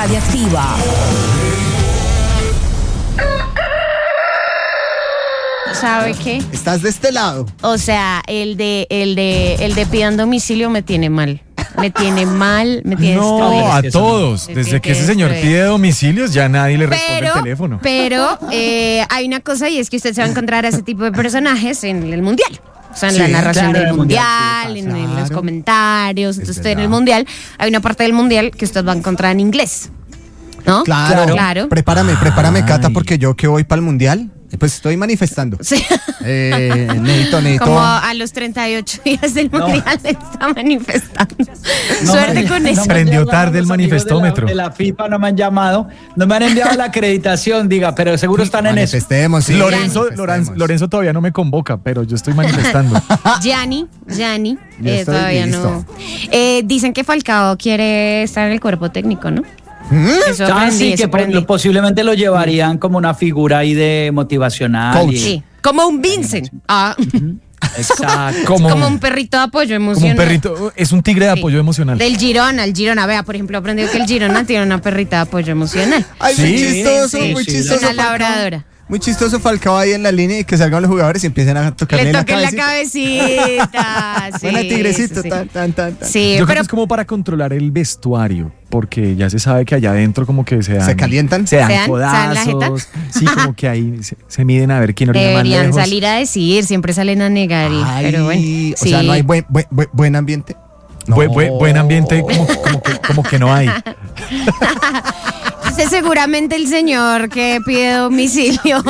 Radioactiva. ¿Sabe qué? Estás de este lado. O sea, el de pidan domicilio me tiene mal. Me tiene No, a todos. Desde que ese señor pide domicilios, ya nadie le responde el teléfono. Pero hay una cosa, y es que usted se va a encontrar a ese tipo de personajes en el Mundial. O sea, en la narración del Mundial, en los comentarios. Entonces, usted en el Mundial, hay una parte del Mundial que usted va a encontrar en inglés. ¿No? Claro. Prepárame, Cata, porque yo que voy para el Mundial, pues estoy manifestando. Sí. Necesito. Como a los 38 días del Mundial está manifestando. Suerte con eso. Prendió tarde el manifestómetro. De la FIFA no me han llamado, no me han enviado la acreditación, diga, pero seguro están en eso. Sí. Lorenzo todavía no me convoca, pero yo estoy manifestando. Gianni, todavía no. Dicen que Falcao quiere estar en el cuerpo técnico, ¿no? Eso aprendí, que posiblemente lo llevarían como una figura ahí de motivacional. Coach. Sí, como un Vincent. Exacto. Como un perrito de apoyo emocional. Como un perrito, es un tigre de apoyo emocional. Del Girona, el Girona. Vea, por ejemplo, aprendió que el Girona tiene una perrita de apoyo emocional. Ay, muy chistoso. Una labradora. Muy chistoso Falcao ahí en la línea y que salgan los jugadores y empiecen a tocarle la cabecita. La cabecita. Sí, Buena tigrecito. Sí. Tan. Sí, yo creo que es como para controlar el vestuario, porque ya se sabe que allá adentro como que se calientan, se dan codazos. Sí, como que ahí se miden a ver quién orina más lejos. Deberían salir a decir, siempre salen a negar. Pero bueno, o sea, no hay buen ambiente. No. Buen ambiente como que no hay. Seguramente el señor que pide domicilio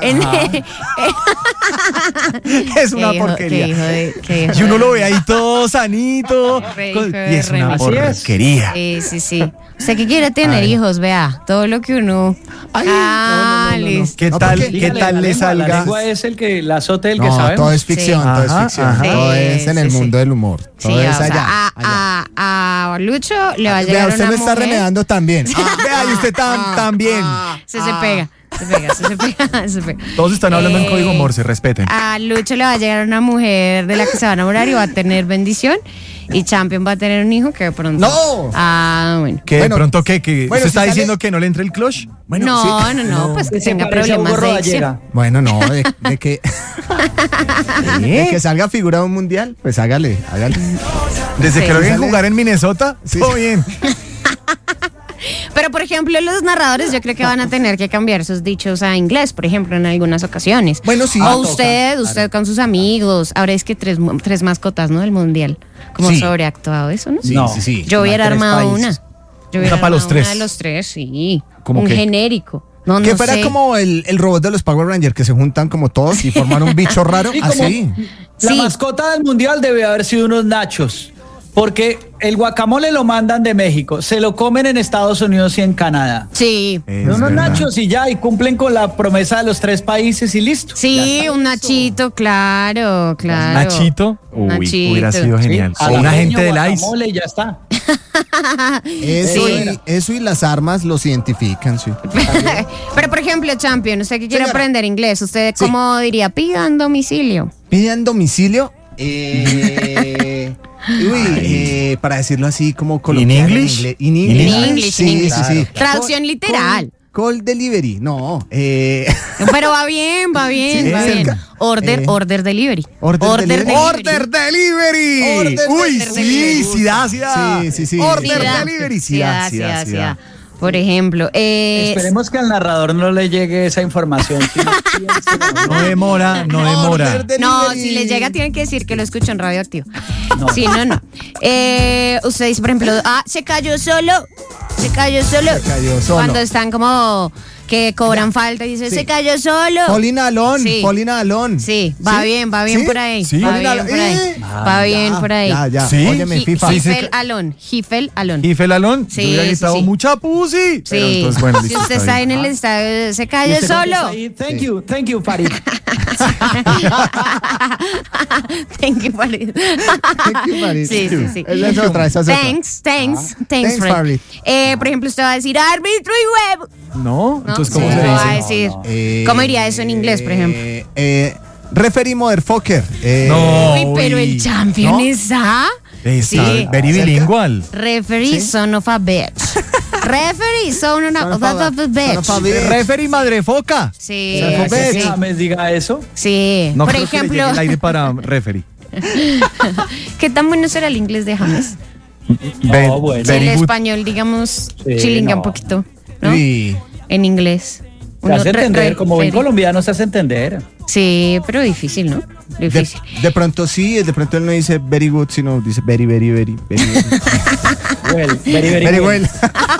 es una porquería. Y uno lo ve ahí todo sanito y es una porquería. Sí. Usted que quiere tener hijos, vea, todo lo que uno... No. ¿Qué tal le salga? La lengua es el azote del que sabemos. Todo es ficción, todo es en el mundo del humor. Todo es allá. A Lucho le va a llegar una usted me mujer. está remedando también. Vea, y usted también. Se pega. Todos están hablando en código Morse, respeten. A Lucho le va a llegar una mujer de la que se va a enamorar y va a tener bendición. Y Champion va a tener un hijo que de pronto... ¡No! Bueno. ¿Que de pronto qué? Bueno, ¿se está diciendo que no le entre el clutch? Bueno, no, pues que tenga problemas de adicción. Bueno, no, de que... de que salga figura de un mundial, pues hágale. Desde que lo dejen jugar en Minnesota, todo bien. Pero, por ejemplo, los narradores yo creo que van a tener que cambiar sus dichos a inglés, por ejemplo, en algunas ocasiones. Bueno, sí. O usted con sus amigos. Ahora es que tres mascotas, ¿no? Del mundial. Como sobreactuado eso, ¿no? Sí. Yo hubiera armado una. Para los tres. Una de los tres, sí. ¿Cómo un qué? genérico. No, que fuera como el robot de los Power Rangers, que se juntan como todos y forman un bicho raro. Así. La mascota del mundial debe haber sido unos nachos. Porque el guacamole lo mandan de México, se lo comen en Estados Unidos y en Canadá. Sí. Unos nachos y ya, y cumplen con la promesa de los 3 países y listo. Sí, un nachito, claro. ¿Nachito? Nachito. Hubiera sido genial. Sí. O un agente del ICE. Y ya está. Eso y las armas los identifican, sí. Pero, por ejemplo, Champion, usted que quiere aprender inglés, ¿usted cómo diría? Pidan domicilio. ¿Pidan domicilio? Para decirlo así como coloquial. ¿In English? Sí. Traducción literal. Call delivery, no. Pero va bien. Order delivery. Order delivery. Uy, sí da. Sí. Order delivery, sí da. Por ejemplo, esperemos que al narrador no le llegue esa información. No demora. No, si le llega tienen que decir que lo escucho en Radioactivo. Sí, no. Usted dice, por ejemplo, se cayó solo. Cuando están como que cobran falta y dice, se cayó solo. Falling alone. Sí, va bien por ahí. Sí. Va bien por ahí. Ya. Sí. Óyeme, FIFA. Hifel alone. ¿Hifel alone? Sí, yo hubiera gritado mucha pussy. Sí. Entonces, bueno, si usted está en el estadio, se cayó solo. Thank you, Farid. Thank you, Farid. Sí. Esa es otra. Thanks, Farid. Por ejemplo, usted va a decir árbitro y huevo. No, entonces ¿cómo se dice? dice? Va a decir. ¿Cómo diría eso en inglés, por ejemplo? Referee motherfucker. No. Uy, pero el Champion está. Sí, very bilingual. Referee son of a bitch. Referee, son of a bitch. Referee madrefoca. Sí. ¿Que James diga eso? Sí. No por creo que le ejemplo, llegue el aire para referee. ¿qué tan bueno será el inglés de James? Bueno. Si el español, digamos, chilinga un poquito, ¿no? Sí. En inglés. Se hace entender, como buen colombiano se hace entender. Sí, pero difícil, ¿no? Difícil. De pronto sí, de pronto él no dice very good, sino dice very, very, very, very, Well, very, very, very well. well.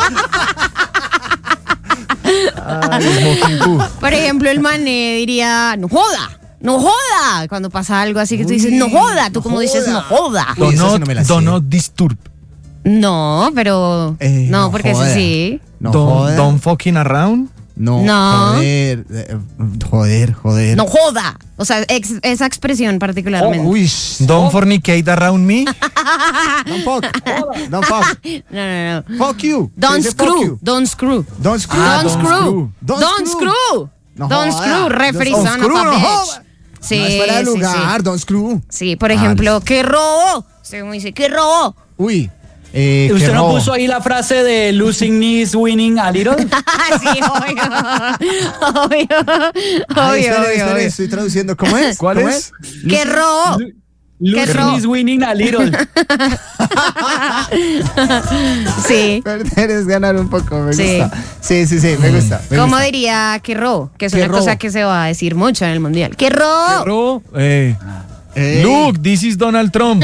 Por ejemplo, el mané diría, no joda. No joda. Cuando pasa algo así que tú dices, no joda. ¿Tú como dices, no joda? Uy, esa sí no me la sé. Do not disturb. No, pero... no, porque joda. ese sí. No joda. Don't fucking around. No. Joder. Joder. No joda. O sea, esa expresión particularmente. Uy. Don't fornicate around me. Don't fuck. Don't fuck. No. Fuck you. Don't Dice fuck screw. you. Don't screw. Don't screw. Don't screw. Don't Don't screw. screw. No Don't joda. screw. Referee Don't son screw, of a no bitch. joda. Sí, No es fuera de sí, lugar. sí. Don't screw. Sí, por ejemplo, ¿qué robó? Según dice, ¿qué robó? Uy. ¿Usted no puso ahí la frase de losing knees, winning a little? Sí, obvio. Espere, estoy traduciendo. ¿Cómo es? ¿Cuál ¿Cómo es? ¿Qué robó? Losing knees, winning a little. Sí. Perder es ganar un poco, me Sí. gusta. Sí, me gusta. me ¿Cómo gusta. diría que robó? Que es ¿Qué una cosa robó? que se va a decir mucho en el mundial. ¿Qué robó? Ey. Look, this is Donald Trump.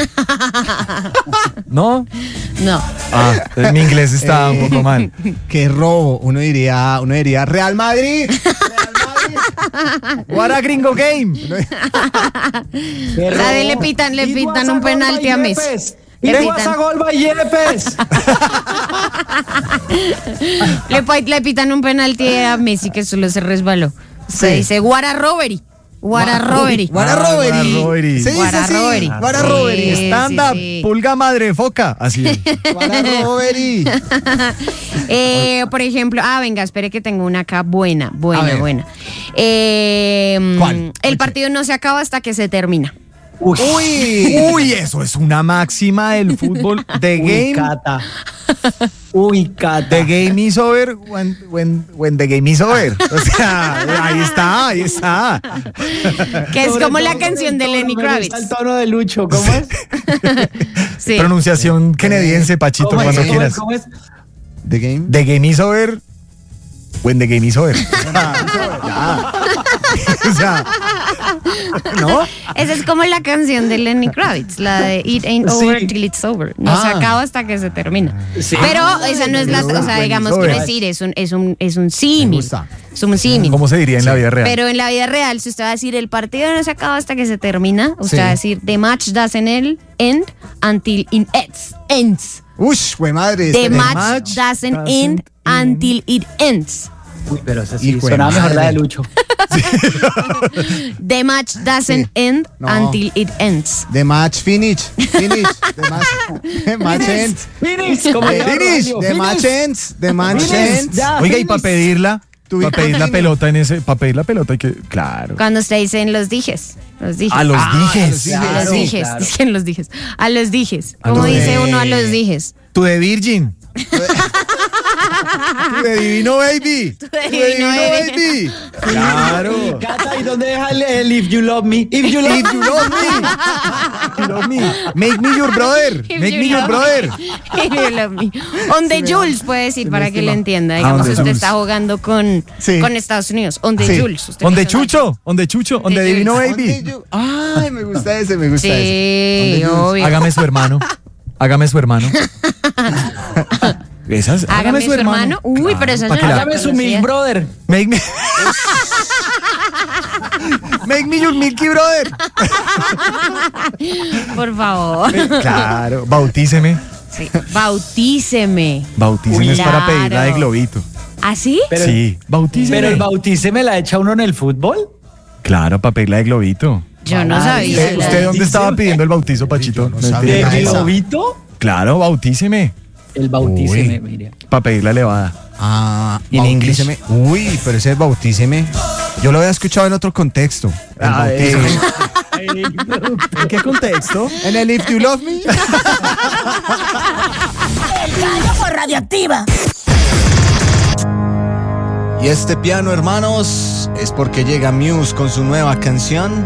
¿No? No. Mi inglés está un poco mal. Qué robo. Uno diría Real Madrid. What a gringo game. Le pitan un penalti a Messi. Le pitan un penalti a Messi que solo se resbaló. Se dice what a robbery. What a robbery. What a robbery. Se dice What a así. robbery. What a robbery. Sí, Stand up, sí. pulga madre foca. Así es. What a robbery. Por ejemplo, venga, espere que tengo una acá buena. ¿Cuál? El partido no se acaba hasta que se termina. Uy, eso es una máxima del fútbol. The game. Cata. The game is over when the game is over. O sea, ahí está. Que es como la canción de Lenny Kravitz. El tono de Lucho, ¿cómo es? Sí. Pronunciación canadiense, Pachito, ¿Cómo cuando es? quieras. ¿Cómo es? The game. The game is over when the game is over. O sea, ¿no? Esa es como la canción de Lenny Kravitz, la de It Ain't Over Till It's Over. No se acaba hasta que se termina. Sí. Pero esa no es la, o sea, digamos, quiero decir, es un símil. Me gusta. Es un símil. ¿Cómo se diría en la vida real? Pero en la vida real, si usted va a decir el partido no se acaba hasta que se termina, usted Sí. va a decir the match doesn't end until it ends. Ush, güey madre. The espere. match doesn't end until it ends. Uy, pero esa sí, Hijo de sonaba mejor la de madre. Lucho. The match doesn't end No. until it ends. The match finish. The match ends. Finish, como The llama finish. Radio, The finish. match ends. The match Finish, ends. ya. Oiga, y para pedirla, Tuviste para pedir la un pelota en ese, para pedir la pelota hay que, claro. Cuando usted dice en los dijes. Los dijes. A los dijes. sí, A los Claro, dijes. claro. Dicen los dijes. A los dijes. A ¿Cómo los dice de- uno a los dijes? Tu de Virgin. Tu de Divino Baby. Tu de Divino Baby. Claro. Cata, ¿y dónde deja el If You Love Me? If You Love If you love me. If you love me. Make me your brother. If Make you me your love brother. If you love me. On the Jules puede decir para que lo entienda. Ah, Digamos, on the usted Jules. está jugando con Estados Unidos. On the Sí. Jules. Usted Donde dice on the Chucho. Donde Chucho. Donde Jules. Divino Donde Baby. yo- Ay, me gusta ese, me gusta Sí, ese. Donde obvio. Hágame su hermano. Hágame su hermano. Esas, Hágame su hermano. Uy, pero esa pa' yo que no la- la Hágame su conocía. Milk Brother. Make me. Make me your Milky Brother. Por favor. Claro. Bautíceme. Sí. Bautíceme. Bautíceme es para Claro. pedir la de globito. ¿Ah, sí? Pero- Sí. Bautíceme. Pero el bautice me la echa uno en el fútbol. Claro, para pedir la de globito. Yo no sabía. ¿Usted, la usted de- dónde estaba pidiendo el bautizo, Pachito? no sabía. ¿De Esa. globito? Claro, bautíceme. El bautice Uy. me mire. Para pedir la elevada. In bautíceme. English. Uy, pero ese bautíceme. Yo lo había escuchado en otro contexto. El bautíceme. ¿En qué contexto? En el If You Love Me. El gallo por Radioactiva. Y este piano, hermanos, es porque llega Muse con su nueva canción.